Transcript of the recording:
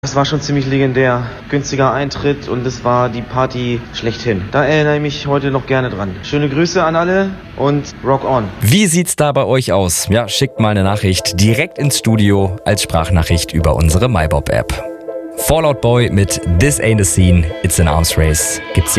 Das war schon ziemlich legendär. Günstiger Eintritt und es war die Party schlechthin. Da erinnere ich mich heute noch gerne dran. Schöne Grüße an alle und rock on. Wie sieht's da bei euch aus? Ja, schickt mal eine Nachricht direkt ins Studio als Sprachnachricht über unsere MyBob-App. Fall Out Boy mit This Ain't a Scene, It's an Arms Race gibt's